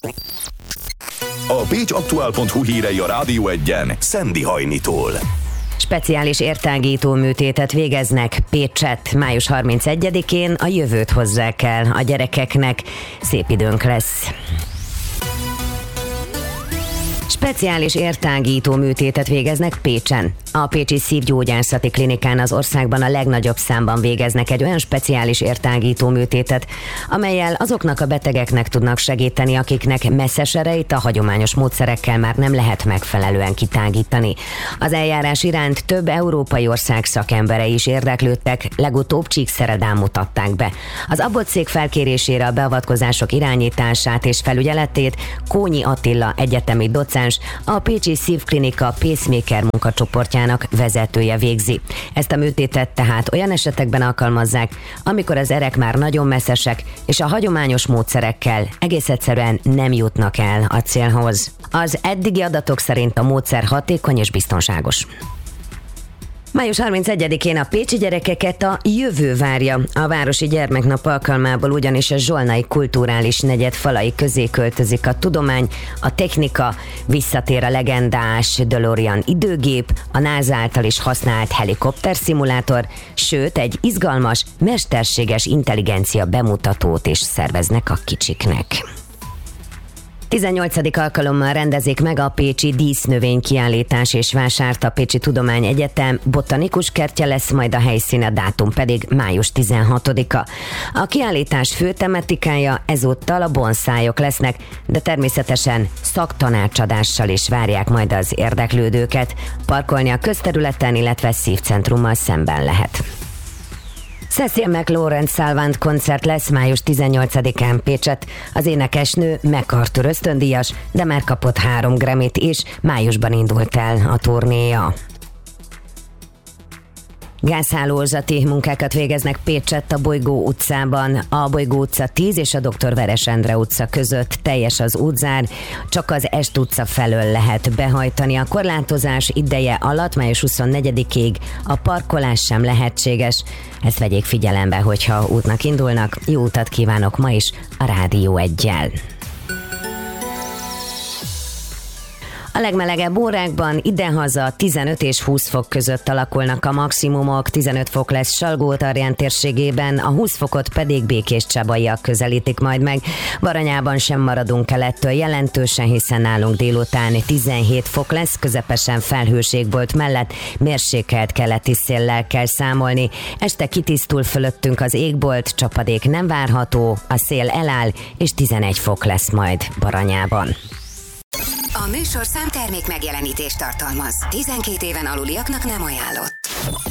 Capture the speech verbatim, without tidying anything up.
A pécs aktuál pont hu hírei a Rádió Egyen Szendi Hajnitól. Speciális értágító műtétet végeznek Pécsett. május harmincegyedikén a jövőt hozzák el a gyerekeknek. Szép időnk lesz. Speciális értágító műtétet végeznek Pécsen. A Pécsi Szívgyógyászati Klinikán az országban a legnagyobb számban végeznek egy olyan speciális értágító műtétet, amellyel azoknak a betegeknek tudnak segíteni, akiknek messzes erejét a hagyományos módszerekkel már nem lehet megfelelően kitágítani. Az eljárás iránt több európai ország szakemberei is érdeklődtek, legutóbb Csíkszeredán mutatták be. Az abbotszék felkérésére a beavatkozások irányítását és felügyeletét Kónyi Attila egyetemi docens, a Pécsi Szívklinika pacemaker munkacsoportjának vezetője végzi. Ezt a műtétet tehát olyan esetekben alkalmazzák, amikor az erek már nagyon messzesek, és a hagyományos módszerekkel egész egyszerűen nem jutnak el a célhoz. Az eddigi adatok szerint a módszer hatékony és biztonságos. május harmincegyedikén a pécsi gyerekeket a jövő várja. A Városi Gyermeknap alkalmából ugyanis a zsolnai kulturális negyed falai közé költözik a tudomány, a technika, visszatér a legendás DeLorean időgép, a NASA által is használt helikopterszimulátor, sőt egy izgalmas, mesterséges intelligencia bemutatót is szerveznek a kicsiknek. tizennyolcadik alkalommal rendezik meg a pécsi dísznövénykiállítás és vásárt. A Pécsi Tudományegyetem botanikus kertje lesz majd a helyszín, a dátum pedig május tizenhatodika. A kiállítás fő tematikája ezúttal a bonszájok lesznek, de természetesen szaktanácsadással is várják majd az érdeklődőket. Parkolni a közterületen, illetve szívcentrummal szemben lehet. Cecil McLaurin Salvant koncert lesz május tizennyolcadikán Pécsett. Az énekesnő MacArthur ösztöndíjas, de már kapott három Grammyt is, májusban indult el a turnéja. Gázhálózati munkákat végeznek Pécsett a Bolygó utcában. A Bolygó utca tíz és a doktor Veres Endre utca között teljes az útzár, csak az Est utca felől lehet behajtani. A korlátozás ideje alatt május huszonnegyedikéig a parkolás sem lehetséges. Ezt vegyék figyelembe, hogyha útnak indulnak. Jó utat kívánok ma is a Rádió Eggyel. A legmelegebb órákban idehaza tizenöt és húsz fok között alakulnak a maximumok, tizenöt fok lesz Salgótarján térségében, a húsz fokot pedig Békéscsabaiak közelítik majd meg. Baranyában sem maradunk el ettől jelentősen, hiszen nálunk délután tizenhét fok lesz, közepesen felhőségbolt mellett mérsékelt keleti széllel kell számolni. Este kitisztul fölöttünk az égbolt, csapadék nem várható, a szél eláll, és tizenegy fok lesz majd Baranyában. A műsorszám termék megjelenítést tartalmaz. tizenkét éven aluliaknak nem ajánlott.